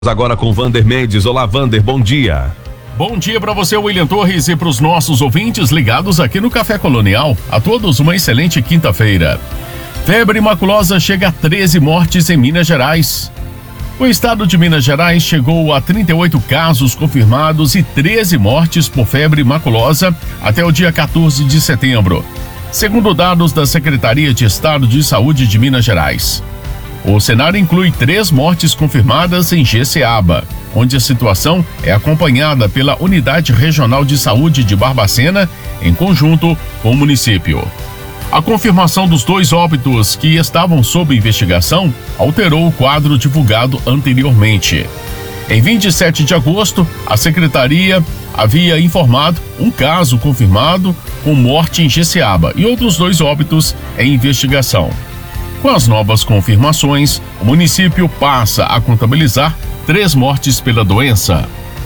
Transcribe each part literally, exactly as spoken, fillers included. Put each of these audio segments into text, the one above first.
Agora com Vander Mendes. Olá, Vander, bom dia. Bom dia para você, William Torres, e para os nossos ouvintes ligados aqui no Café Colonial. A todos uma excelente quinta-feira. Febre maculosa chega a treze mortes em Minas Gerais. O estado de Minas Gerais chegou a trinta e oito casos confirmados e treze mortes por febre maculosa até o dia quatorze de setembro, segundo dados da Secretaria de Estado de Saúde de Minas Gerais. O cenário inclui três mortes confirmadas em Jeceaba, onde a situação é acompanhada pela Unidade Regional de Saúde de Barbacena, em conjunto com o município. A confirmação dos dois óbitos que estavam sob investigação alterou o quadro divulgado anteriormente. Em vinte e sete de agosto, a Secretaria havia informado um caso confirmado com morte em Jeceaba e outros dois óbitos em investigação. Com as novas confirmações, o município passa a contabilizar três mortes pela doença.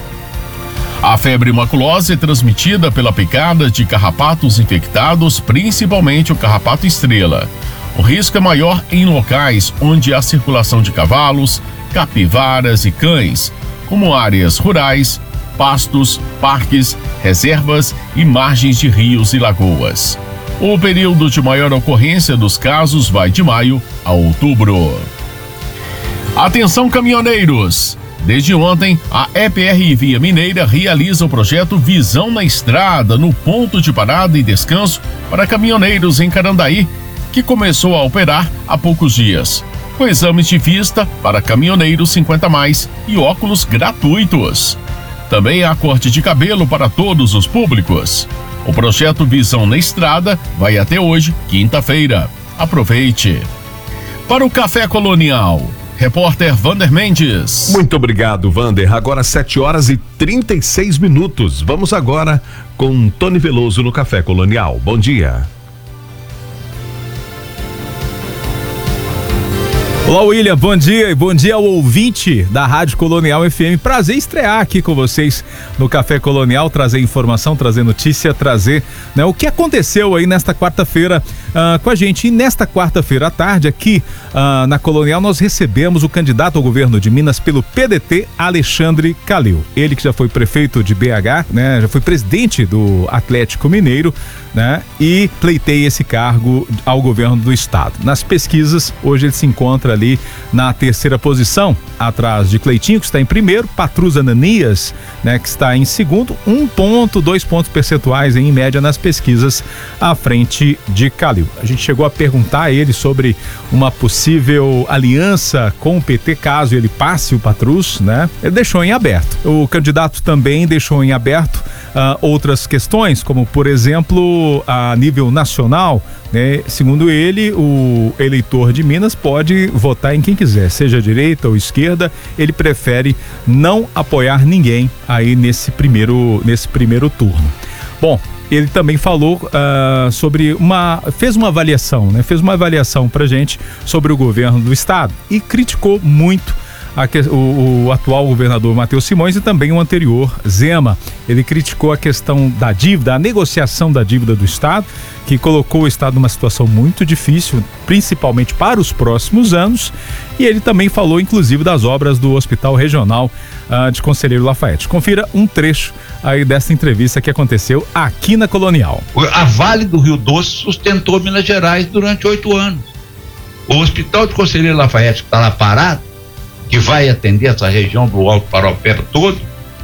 A febre maculosa é transmitida pela picada de carrapatos infectados, principalmente o carrapato estrela. O risco é maior em locais onde há circulação de cavalos, capivaras e cães, como áreas rurais, pastos, parques, reservas e margens de rios e lagoas. O período de maior ocorrência dos casos vai de maio a outubro. Atenção, caminhoneiros! Desde ontem, a E P R Via Mineira realiza o projeto Visão na Estrada, no ponto de parada e descanso para caminhoneiros em Carandaí, que começou a operar há poucos dias, com exames de vista para caminhoneiros cinquenta mais e óculos gratuitos. Também há corte de cabelo para todos os públicos. O projeto Visão na Estrada vai até hoje, quinta-feira. Aproveite. Para o Café Colonial, repórter Vander Mendes. Muito obrigado, Vander. Agora sete horas e trinta e seis minutos. Vamos agora com Tony Veloso no Café Colonial. Bom dia. Olá, William, bom dia e bom dia ao ouvinte da Rádio Colonial F M. Prazer estrear aqui com vocês no Café Colonial, trazer informação, trazer notícia, trazer, né, o que aconteceu aí nesta quarta-feira uh, com a gente. E nesta quarta-feira à tarde, aqui uh, na Colonial, nós recebemos o candidato ao governo de Minas pelo P D T, Alexandre Calil. Ele que já foi prefeito de B H, né, já foi presidente do Atlético Mineiro, né, e pleiteia esse cargo ao governo do estado. Nas pesquisas, hoje ele se encontra ali na terceira posição, atrás de Cleitinho, que está em primeiro, Patrus Ananias, né, que está em segundo, um ponto, dois pontos percentuais em média nas pesquisas à frente de Calil. A gente chegou a perguntar a ele sobre uma possível aliança com o P T, caso ele passe o Patrus, né? Ele deixou em aberto. O candidato também deixou em aberto uh, outras questões, como, por exemplo, a nível nacional, né? Segundo ele, o eleitor de Minas pode votar em quem quiser, seja direita ou esquerda. Ele prefere não apoiar ninguém aí nesse primeiro, nesse primeiro turno. Bom, ele também falou uh, sobre uma, fez uma avaliação, né? Fez uma avaliação pra gente sobre o governo do estado e criticou muito A, o, o atual governador Matheus Simões e também o anterior, Zema. Ele criticou a questão da dívida, a negociação da dívida do estado, que colocou o estado numa situação muito difícil, principalmente para os próximos anos. E ele também falou, inclusive, das obras do Hospital Regional uh, de Conselheiro Lafayette. Confira um trecho aí dessa entrevista que aconteceu aqui na Colonial. A Vale do Rio Doce sustentou Minas Gerais durante oito anos. O Hospital de Conselheiro Lafayette, que está lá parado, que vai atender essa região do Alto Paraupeba todo,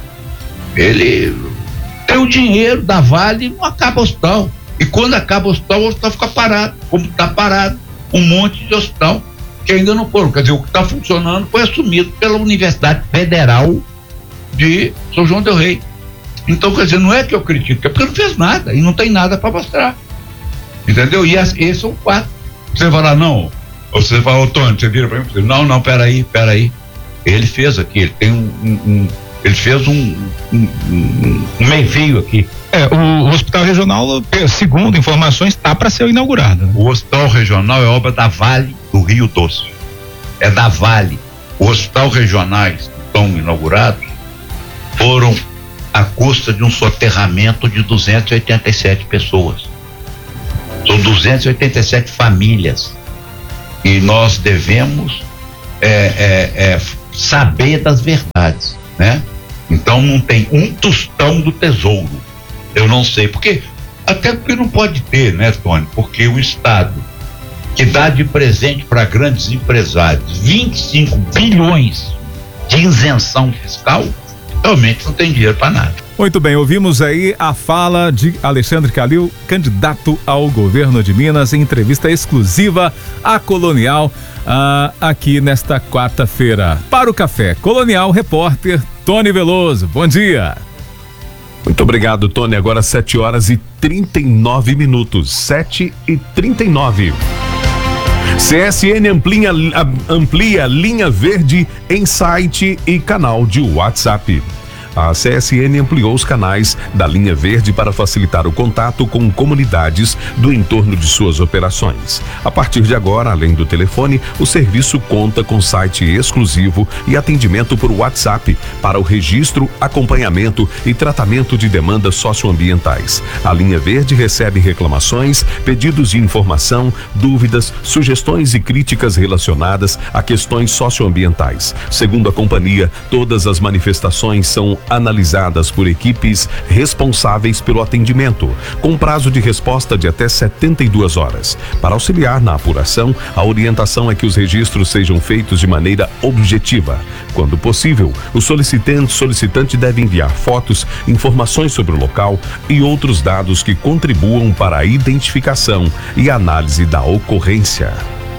ele tem o dinheiro da Vale e não acaba o hospital. E quando acaba o hospital, o hospital fica parado, como está parado um monte de hospital que ainda não foram. Quer dizer, o que está funcionando foi assumido pela Universidade Federal de São João del Rei. Então, quer dizer, não é que eu critico, é porque não fez nada e não tem nada para mostrar. Entendeu? E esse é o fato. Você vai lá, não. Você fala, ô Tony, você vira pra mim e fala, não, não, peraí, peraí. Ele fez aqui, ele tem um, um, um ele fez um, um, um, um meio aqui. É, o, o Hospital Regional, segundo informações, está para ser inaugurado. O Hospital Regional é obra da Vale do Rio Doce. É da Vale. Os hospitais regionais que estão inaugurados foram à custa de um soterramento de duzentas e oitenta e sete pessoas. São duzentas e oitenta e sete famílias. E nós devemos é, é, é, saber das verdades, né? Então não tem um tostão do tesouro. Eu não sei, porque até porque não pode ter, né, Tony? Porque o Estado que dá de presente para grandes empresários vinte e cinco bilhões de isenção fiscal, realmente não tem dinheiro para nada. Muito bem, ouvimos aí a fala de Alexandre Calil, candidato ao governo de Minas, em entrevista exclusiva à Colonial, ah, aqui nesta quarta-feira. Para o Café Colonial, repórter Tony Veloso. Bom dia. Muito obrigado, Tony. Agora sete horas e trinta e nove minutos. sete e trinta e nove. C S N amplia, amplia linha verde em site e canal de WhatsApp. A C S N ampliou os canais da linha verde para facilitar o contato com comunidades do entorno de suas operações. A partir de agora, além do telefone, o serviço conta com site exclusivo e atendimento por WhatsApp para o registro, acompanhamento e tratamento de demandas socioambientais. A linha verde recebe reclamações, pedidos de informação, dúvidas, sugestões e críticas relacionadas a questões socioambientais. Segundo a companhia, todas as manifestações são analisadas por equipes responsáveis pelo atendimento, com prazo de resposta de até setenta e duas horas. Para auxiliar na apuração, a orientação é que os registros sejam feitos de maneira objetiva. Quando possível, o solicitante, solicitante deve enviar fotos, informações sobre o local e outros dados que contribuam para a identificação e análise da ocorrência.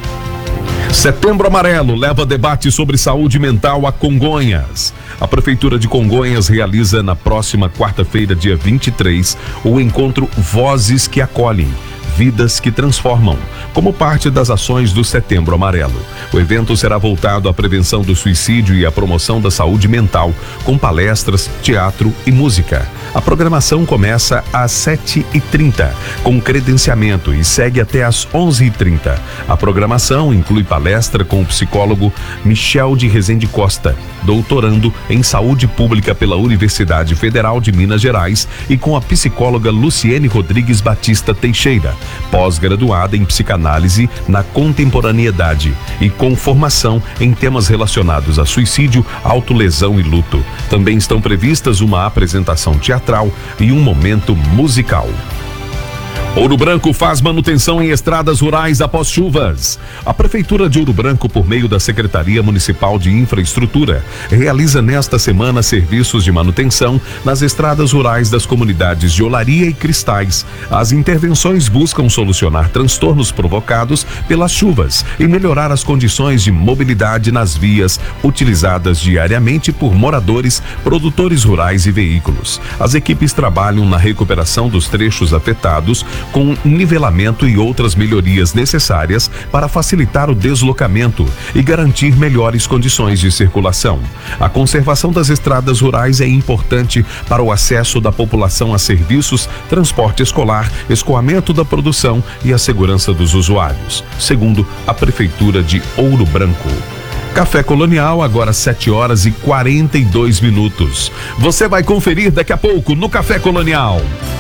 Setembro Amarelo leva debate sobre saúde mental a Congonhas. A Prefeitura de Congonhas realiza na próxima quarta-feira, dia vinte e três, o encontro Vozes que Acolhem, Vidas que Transformam, como parte das ações do Setembro Amarelo. O evento será voltado à prevenção do suicídio e à promoção da saúde mental, com palestras, teatro e música. A programação começa às sete e trinta, com credenciamento, e segue até às onze e trinta. A programação inclui palestra com o psicólogo Michel de Rezende Costa, doutorando em saúde pública pela Universidade Federal de Minas Gerais, e com a psicóloga Luciene Rodrigues Batista Teixeira, pós-graduada em psicanálise na contemporaneidade e com formação em temas relacionados a suicídio, autolesão e luto. Também estão previstas uma apresentação teatral e um momento musical. Ouro Branco faz manutenção em estradas rurais após chuvas. A Prefeitura de Ouro Branco, por meio da Secretaria Municipal de Infraestrutura, realiza nesta semana serviços de manutenção nas estradas rurais das comunidades de Olaria e Cristais. As intervenções buscam solucionar transtornos provocados pelas chuvas e melhorar as condições de mobilidade nas vias utilizadas diariamente por moradores, produtores rurais e veículos. As equipes trabalham na recuperação dos trechos afetados, com nivelamento e outras melhorias necessárias para facilitar o deslocamento e garantir melhores condições de circulação. A conservação das estradas rurais é importante para o acesso da população a serviços, transporte escolar, escoamento da produção e a segurança dos usuários, segundo a Prefeitura de Ouro Branco. Café Colonial, agora sete horas e quarenta e dois minutos. Você vai conferir daqui a pouco no Café Colonial.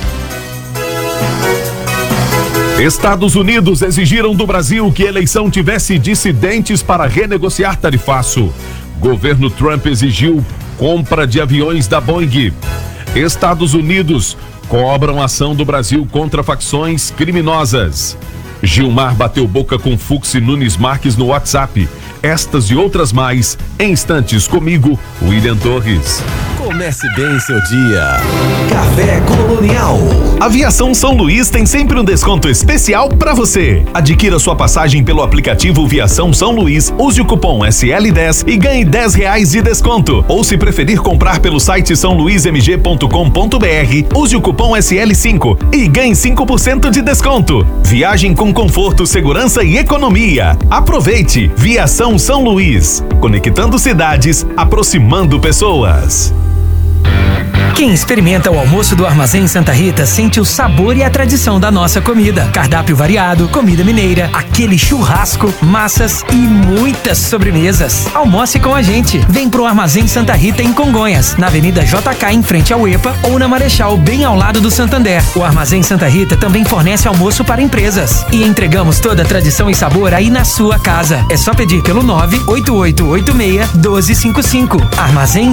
Estados Unidos exigiram do Brasil que a eleição tivesse dissidentes para renegociar tarifaço. Governo Trump exigiu compra de aviões da Boeing. Estados Unidos cobram ação do Brasil contra facções criminosas. Gilmar bateu boca com Fux e Nunes Marques no WhatsApp. Estas e outras mais, em instantes comigo, William Torres. Comece bem seu dia. Café Colonial. Aviação São Luís tem sempre um desconto especial para você. Adquira sua passagem pelo aplicativo Viação São Luís, use o cupom S L dez e ganhe dez reais de desconto. Ou se preferir comprar pelo site são luís m g ponto com ponto b r, use o cupom S L cinco e ganhe cinco por cento de desconto. Viagem com conforto, segurança e economia. Aproveite! Viação São Luís, conectando cidades, aproximando pessoas. Quem experimenta o almoço do Armazém Santa Rita sente o sabor e a tradição da nossa comida. Cardápio variado, comida mineira, aquele churrasco, massas e muitas sobremesas. Almoce com a gente. Vem pro Armazém Santa Rita em Congonhas, na Avenida J K em frente ao EPA ou na Marechal, bem ao lado do Santander. O Armazém Santa Rita também fornece almoço para empresas. E entregamos toda a tradição e sabor aí na sua casa. É só pedir pelo nove oito oito oito seis um dois cinco cinco. Armazém